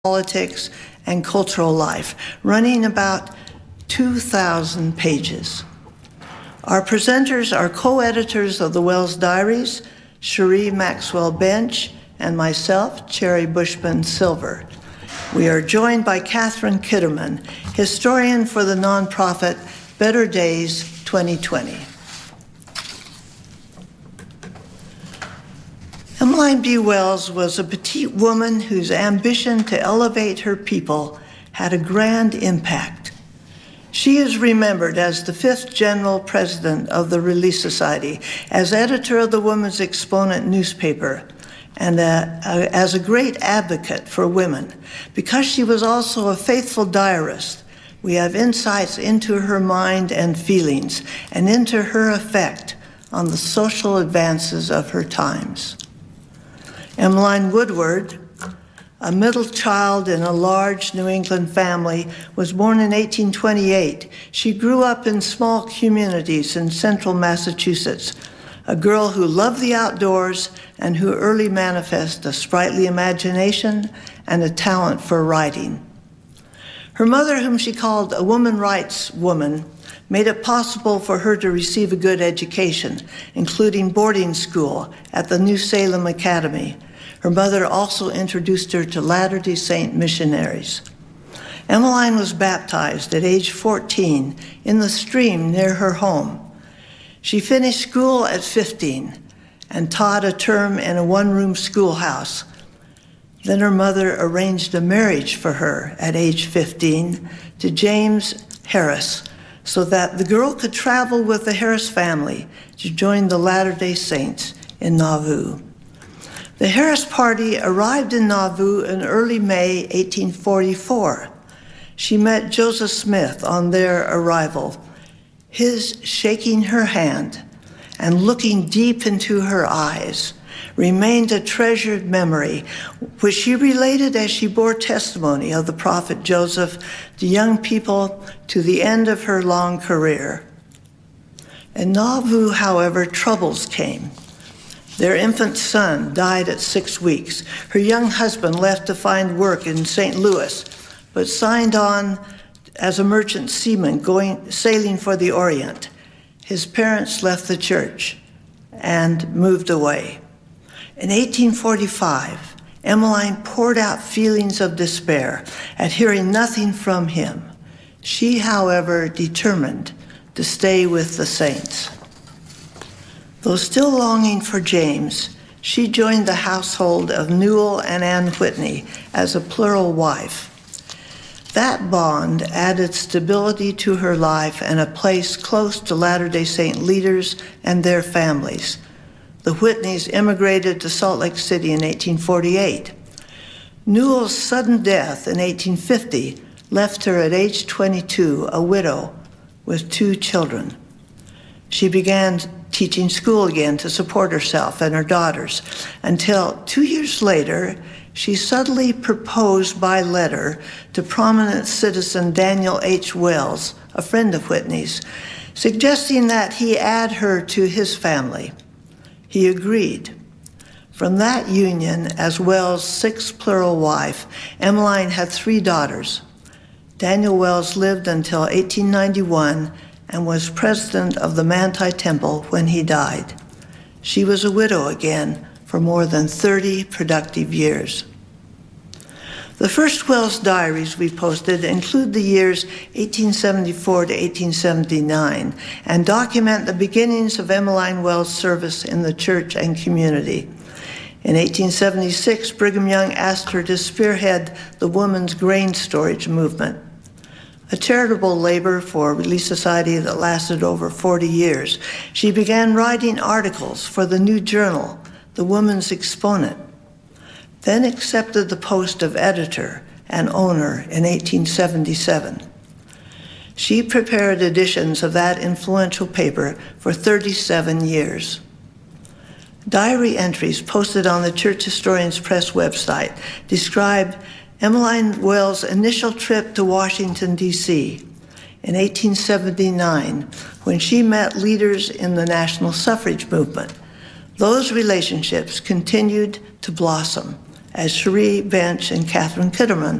politics, and cultural life, running about 2,000 pages. Our presenters are co-editors of the Wells Diaries, Cherie Maxwell Bench, and myself, Cherry Bushman Silver. We are joined by Catherine Kitterman, historian for the nonprofit Better Days 2020. Emmeline B. Wells was a petite woman whose ambition to elevate her people had a grand impact. She is remembered as the 5th General President of the Relief Society, as editor of the Woman's Exponent newspaper, and as a great advocate for women. Because she was also a faithful diarist, we have insights into her mind and feelings, and into her effect on the social advances of her times. Emmeline Woodward, a middle child in a large New England family, was born in 1828. She grew up in small communities in central Massachusetts, a girl who loved the outdoors and who early manifested a sprightly imagination and a talent for writing. Her mother, whom she called a woman rights woman, made it possible for her to receive a good education, including boarding school at the New Salem Academy. Her mother also introduced her to Latter-day Saint missionaries. Emmeline was baptized at age 14 in the stream near her home. She finished school at 15 and taught a term in a one-room schoolhouse. Then her mother arranged a marriage for her at age 15 to James Harris, so that the girl could travel with the Harris family to join the Latter-day Saints in Nauvoo. The Harris party arrived in Nauvoo in early May 1844. She met Joseph Smith on their arrival, his shaking her hand and looking deep into her eyes remained a treasured memory, which she related as she bore testimony of the prophet Joseph to young people to the end of her long career. In Nauvoo, however, troubles came. Their infant son died at 6 weeks. Her young husband left to find work in St. Louis, but signed on as a merchant seaman sailing for the Orient. His parents left the church and moved away. In 1845, Emmeline poured out feelings of despair at hearing nothing from him. She, however, determined to stay with the saints. Though still longing for James, she joined the household of Newell and Ann Whitney as a plural wife. That bond added stability to her life and a place close to Latter-day Saint leaders and their families. The Whitneys immigrated to Salt Lake City in 1848. Newell's sudden death in 1850 left her at age 22 a widow with 2 children. She began teaching school again to support herself and her daughters, until 2 years later, she suddenly proposed by letter to prominent citizen Daniel H. Wells, a friend of Whitney's, suggesting that he add her to his family. He agreed. From that union, as Wells' 6th plural wife, Emmeline had 3 daughters. Daniel Wells lived until 1891 and was president of the Manti Temple when he died. She was a widow again for more than 30 productive years. The first Wells diaries we posted include the years 1874 to 1879 and document the beginnings of Emmeline Wells' service in the church and community. In 1876, Brigham Young asked her to spearhead the women's grain storage movement, a charitable labor for a Relief Society that lasted over 40 years. She began writing articles for the new journal, The Woman's Exponent, then accepted the post of editor and owner in 1877. She prepared editions of that influential paper for 37 years. Diary entries posted on the Church Historians Press website described Emmeline Wells' initial trip to Washington, D.C. in 1879, when she met leaders in the national suffrage movement. Those relationships continued to blossom as Cherie Bench and Catherine Kitterman